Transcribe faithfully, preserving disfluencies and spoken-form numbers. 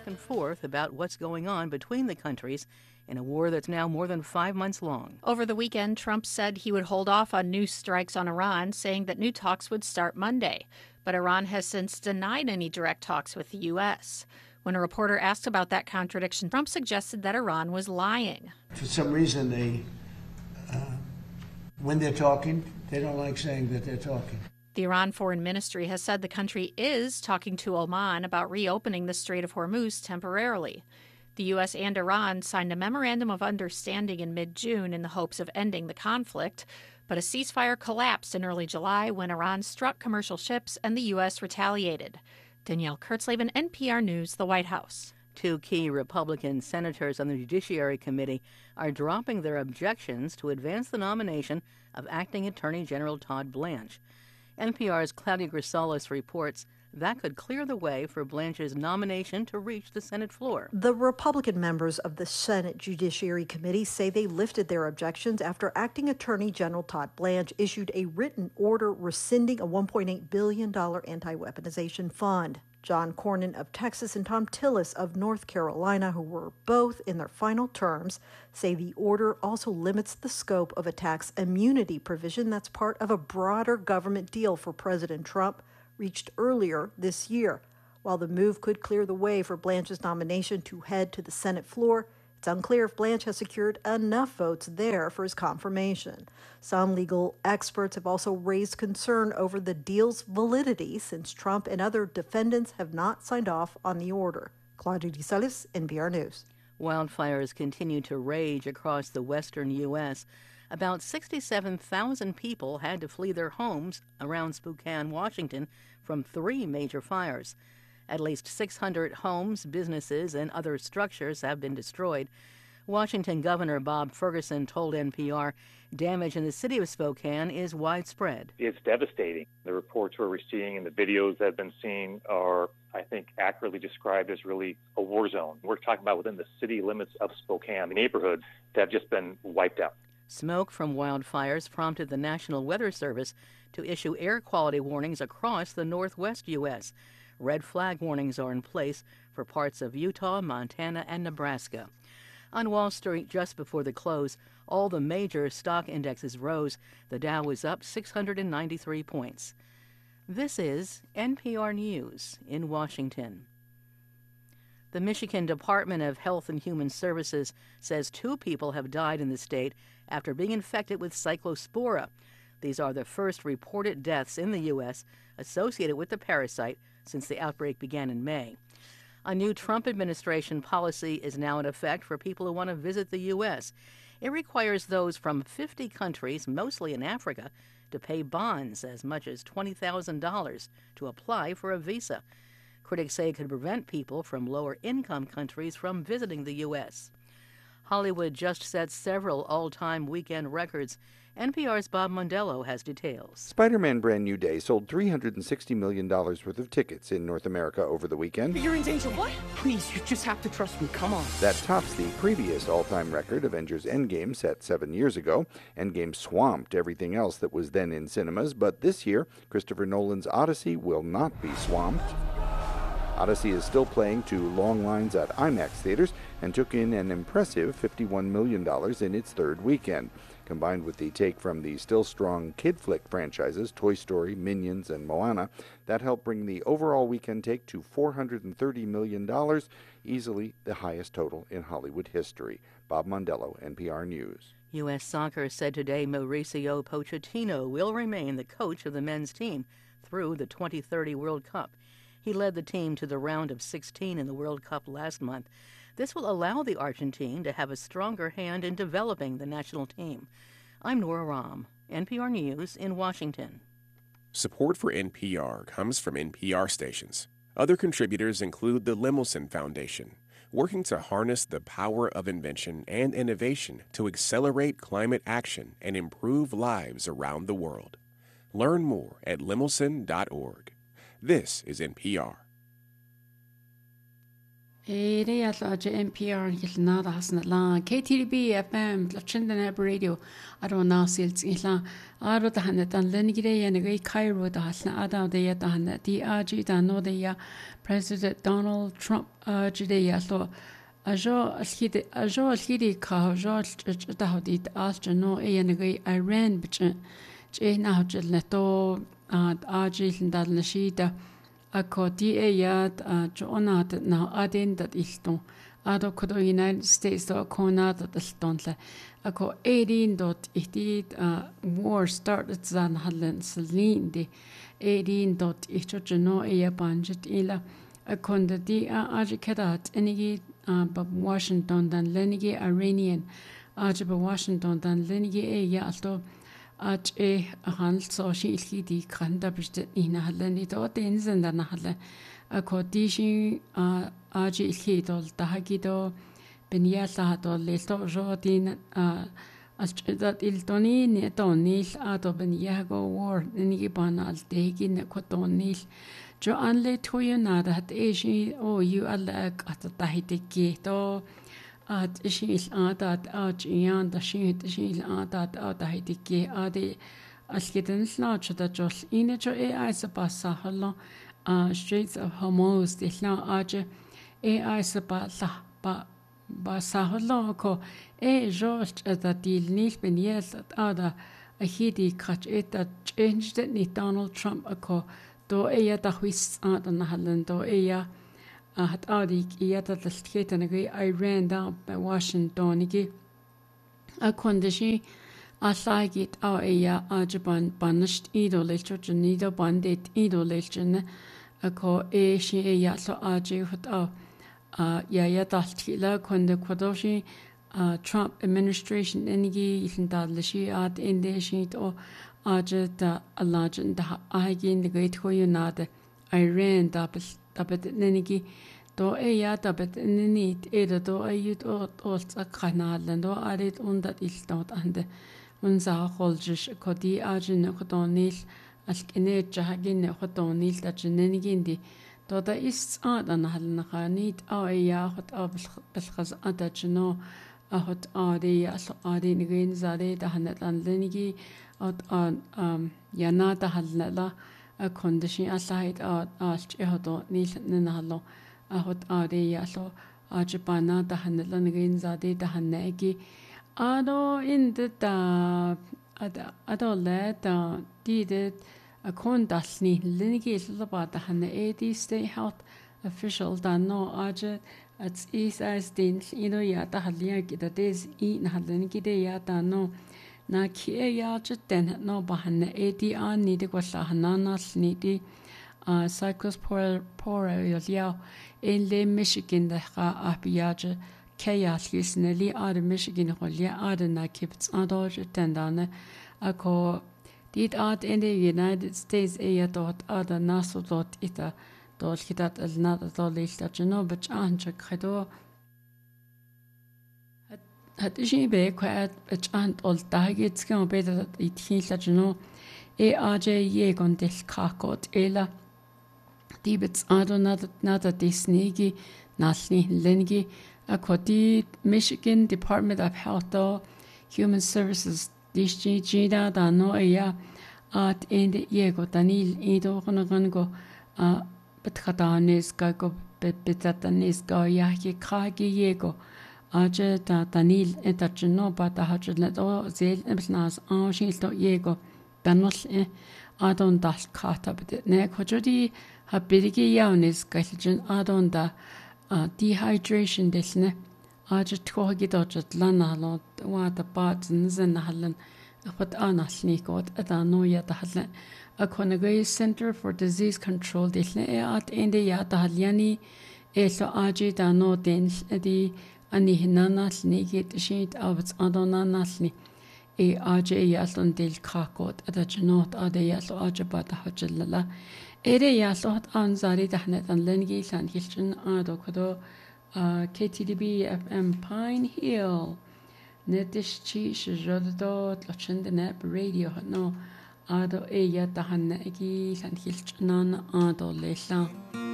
back and forth about what's going on between the countries in a war that's now more than five months long. Over the weekend, Trump said he would hold off on new strikes on Iran, saying that new talks would start Monday. But Iran has since denied any direct talks with the U S. When a reporter asked about that contradiction, Trump suggested that Iran was lying. For some reason, they, uh, when they're talking, they don't like saying that they're talking. The Iran Foreign Ministry has said the country is talking to Oman about reopening the Strait of Hormuz temporarily. The U S and Iran signed a memorandum of understanding in mid-June in the hopes of ending the conflict, but a ceasefire collapsed in early July when Iran struck commercial ships and the U S retaliated. Danielle Kurtzleben, N P R News, the White House. Two key Republican senators on the Judiciary Committee are dropping their objections to advance the nomination of Acting Attorney General Todd Blanche. N P R's Claudia Grisalis reports that could clear the way for Blanche's nomination to reach the Senate floor. The Republican members of the Senate Judiciary Committee say they lifted their objections after Acting Attorney General Todd Blanche issued a written order rescinding a one point eight billion dollars anti-weaponization fund. John Cornyn of Texas and Tom Tillis of North Carolina, who were both in their final terms, say the order also limits the scope of a tax immunity provision that's part of a broader government deal for President Trump reached earlier this year. While the move could clear the way for Blanche's nomination to head to the Senate floor, it's unclear if Blanche has secured enough votes there for his confirmation. Some legal experts have also raised concern over the deal's validity since Trump and other defendants have not signed off on the order. Claudia Grisalis, N P R News. Wildfires continue to rage across the western U S About sixty-seven thousand people had to flee their homes around Spokane, Washington, from three major fires. At least six hundred homes, businesses, and other structures have been destroyed. Washington Governor Bob Ferguson told N P R damage in the city of Spokane is widespread. It's devastating. The reports we're seeing and the videos that have been seen are, I think, accurately described as really a war zone. We're talking about within the city limits of Spokane, neighborhoods that have just been wiped out. Smoke from wildfires prompted the National Weather Service to issue air quality warnings across the northwest U S Red flag warnings are in place for parts of Utah, Montana, and Nebraska. On Wall Street just before the close, all the major stock indexes rose. The Dow was up six hundred ninety-three points. This is N P R News in Washington. The Michigan Department of Health and Human Services says two people have died in the state after being infected with cyclospora. These are the first reported deaths in the U S associated with the parasite since the outbreak began in May. A new Trump administration policy is now in effect for people who want to visit the U S It requires those from fifty countries, mostly in Africa, to pay bonds as much as twenty thousand dollars to apply for a visa. Critics say it could prevent people from lower-income countries from visiting the U S Hollywood just set several all-time weekend records. N P R's Bob Mondello has details. Spider-Man Brand New Day sold three hundred sixty million dollars worth of tickets in North America over the weekend. You're in danger. What? Please, you just have to trust me. Come on. That tops the previous all-time record, Avengers Endgame, set seven years ago. Endgame swamped everything else that was then in cinemas, but this year, Christopher Nolan's Odyssey will not be swamped. Odyssey is still playing to long lines at IMAX theaters and took in an impressive fifty-one million dollars in its third weekend. Combined with the take from the still strong kid flick franchises Toy Story, Minions, and Moana, that helped bring the overall weekend take to four hundred thirty million dollars, easily the highest total in Hollywood history. Bob Mondello, N P R News. U S Soccer said today Mauricio Pochettino will remain the coach of the men's team through the twenty thirty World Cup. He led the team to the round of sixteen in the World Cup last month. This will allow the Argentine to have a stronger hand in developing the national team. I'm Nora Rahm, N P R News in Washington. Support for N P R comes from N P R stations. Other contributors include the Lemelson Foundation, working to harness the power of invention and innovation to accelerate climate action and improve lives around the world. Learn more at lemelson dot org. This is N P R. Area large N P R Gilnada hasn't long. K T B F M, Lachindan Radio, I don't know, Silts Isla, Aro the Hanet and Lenigre and a great Cairo the Hasna Ada de Yatan, the R G Danodia, President Donald Trump, R G de so a jo a hid a jo a hidi ka George Dahudit asked no a and a great Iran, but Jane Ahjel Neto, R G Lindal Nashida. Ako di e yad joonat na adin dat ilton ado kodo United States do konat dat ilton le ako eighteen dot ihtid war started zan hallen slindi eighteen dot ihcho no e banjit ila akonda di ajikedat enigi ba Washington dan lenigi Iranian ajba Washington dan lenigi e ya alto Ach e han so shi ilhidi kanda biste ina halani to tenzen da nahala ako dishi a aji ilhidol dahagido benya sa do lesto jodin a asdat iltoni ne tonil ato benya go war ni bana al degi ne kotonil jo anle toyuna da hat e shi o you alla at dahidegi to At ishil adat at ian da shit ishil adat at hidiki adi askiden snatch da jos inacho e isapa sahalo a Straits of Hormuz de la aje e isapa sa ba ba sahalo ko e jos da dil nil benies at ada a hidi kach et that changed ni Donald Trump ako do e ya da hwis at na halen do e ya hat adik iata tastketa nagi Iran da by Washington nigi a kondishi a sagit a eya a japan banisht ido lechcho nido bandit ido lechne a ko e shi eya so a je hot a a ya ya tastkila konde kodoshi a Trump administration nigi isindadlishi at inde shi to a je da alajan da agin the great hoyunade Iran da Dabet nigi do e ya dabet nit eda do ayut o olt akanalan do arit undat ilstot ande unsa holjish kodi ajin khodonil alkene jahagin khodonil da jinenigindi do da is adan halna khanit a ya khot abkhaz ada jno ahot adi as adi nigin zade da hanatan lenigi at um yana da halna a condition aside at alch ehodo nil nenalo ahot ade yalo a japana da hanlan gin zade da hanegi ado in the da ada adole da did a kondasni lenigi laba da han eighty state health official da no aje at is as din ino ya da halia gida des i na lenigi de ya da no na kia ya jiten no bahan eighty an ni de kwala hananas ni di a cyclosporal ya in le Michigan da ga apiage kaya lisneli ad Michigan holia ad na kipts ador tendane ako dit ad in the United States e dot ad naso dot ita dot hitat al nada dot lista jeno bach anje credo hat ich be kwat bechant ol dagit skam be da ithinla jeno e aj ye gondel kakot ela dibets adonat nada disnegi nasni lengi akoti Michigan Department of Health or Human Services dishji da da no ya at in the yego danil ido gonago a betkatanes ka go betatanes ga ya ki khagi yego aje da danil etachno ba da hajlet o zel ebsnas an shilto yego danol e adon dal khata bet ne khojodi ha birigi yawnes galjen adon da dehydration desne aje tkogi dojat lanalo wa da batn zen halan wat anasni got adano ya da halan akonagay Center for Disease Control desne e at inde ya da halyani eso aje da no den di ani hinanas nigit shit avts adonanasni e aje yaslon del kakot adajnot ade yaslo aje bata hajlala ere yaslot anzari dahnet an lengi san hilchin ado kodo K T D B F M Pine Hill netish chi shjodot lachend nap radio no ado e ya dahan egi san hilchinan ado lesla